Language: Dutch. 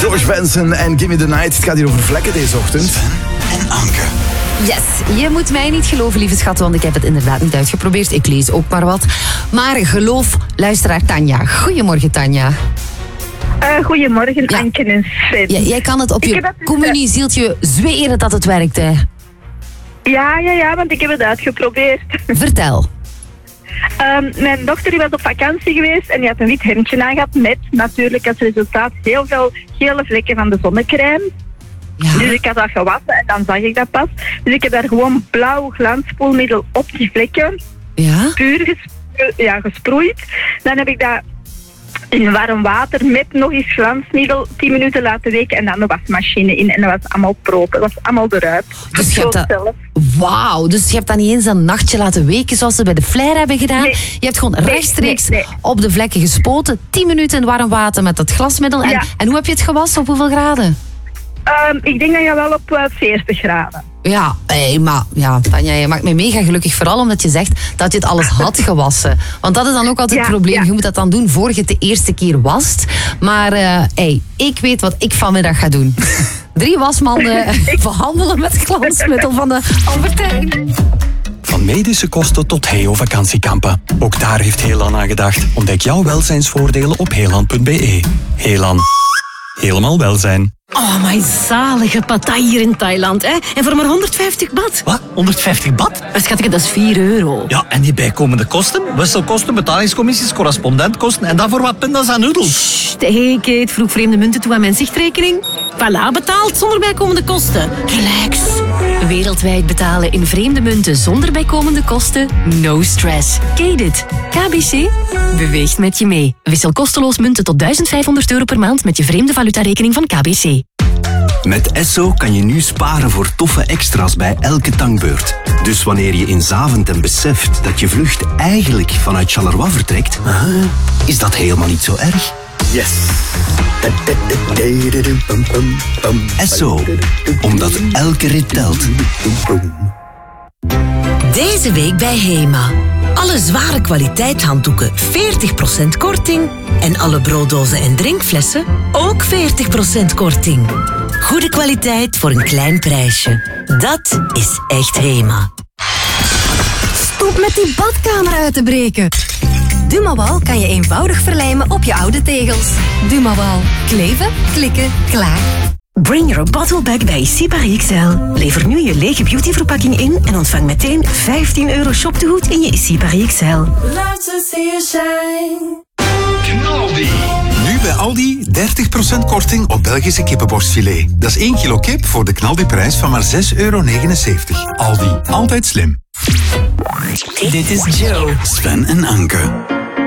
George Benson en Gimme the Night. Het gaat hier over vlekken deze ochtend. Sven en Anke. Yes, je moet mij niet geloven, lieve schat, want ik heb het inderdaad niet uitgeprobeerd. Ik lees ook maar wat. Maar geloof luisteraar Tanja. Goedemorgen, Tanja. Goedemorgen, Ja. Anke en Sven. Jij kan het op je communiezieltje zweren dat het werkt, hè? Ja, want ik heb het uitgeprobeerd. Vertel. Mijn dochter die was op vakantie geweest en die had een wit hemdje aangehad met natuurlijk als resultaat heel veel gele vlekken van de zonnecrème. Ja. Dus ik had dat gewassen en dan zag ik dat pas. Dus ik heb daar gewoon blauw glanspoelmiddel op die vlekken, Ja? puur gesproeid. Dan heb ik dat in warm water met nog eens glansmiddel 10 minuten laten weken en dan de wasmachine in. En dat was allemaal proper, dat was allemaal eruit. Dus je hebt dat... Wauw, dus je hebt dat niet eens een nachtje laten weken zoals ze bij de Flair hebben gedaan. Nee. Je hebt gewoon rechtstreeks nee. op de vlekken gespoten. 10 minuten in warm water met dat glasmiddel. Ja. En hoe heb je het gewassen? Op hoeveel graden? Ik denk dat je wel op 40 graden. Ja, maar Tanja, je maakt me mega gelukkig. Vooral omdat je zegt dat je het alles had gewassen. Want dat is dan ook altijd het probleem. Ja. Je moet dat dan doen voor je het de eerste keer wast. Maar ik weet wat ik vanmiddag ga doen. 3 wasmanden behandelen met glansmiddel van de Albert Heijn. Van medische kosten tot Heo-vakantiekampen. Ook daar heeft Heelan aan gedacht. Ontdek jouw welzijnsvoordelen op heelan.be. Heelan. Helemaal welzijn. Oh, my zalige partij hier in Thailand, hè? En voor maar 150 baht. Wat? 150 baht? Schatje, dat is 4 euro. Ja, en die bijkomende kosten? Wisselkosten, betalingscommissies, correspondentkosten en daarvoor wat pindas en noedels. Hey, Kate, vroeg vreemde munten toe aan mijn zichtrekening. Voilà, betaald zonder bijkomende kosten. Relax. Wereldwijd betalen in vreemde munten zonder bijkomende kosten? No stress. Kate it. KBC beweegt met je mee. Wissel kosteloos munten tot €1500 per maand met je vreemde valutarekening van KBC. Met Esso kan je nu sparen voor toffe extra's bij elke tankbeurt. Dus wanneer je in Zaventem beseft dat je vlucht eigenlijk vanuit Charleroi vertrekt, is dat helemaal niet zo erg. Yes. Esso, omdat elke rit telt. Deze week bij HEMA. Alle zware kwaliteitshanddoeken 40% korting. En alle brooddozen en drinkflessen ook 40% korting. Goede kwaliteit voor een klein prijsje. Dat is echt HEMA. Stop met die badkamer uit te breken. Dumawal kan je eenvoudig verlijmen op je oude tegels. Dumawal. Kleven, klikken, klaar. Bring your bottle back bij Sipari XL. Lever nu je lege beautyverpakking in en ontvang meteen €15 shoptegoed in je Sipari XL. Knaldi. Nu bij Aldi 30% korting op Belgische kippenborstfilet. Dat is 1 kilo kip voor de knaldiprijs van maar €6,79. Aldi, altijd slim. Dit is Joe. Sven en Anke.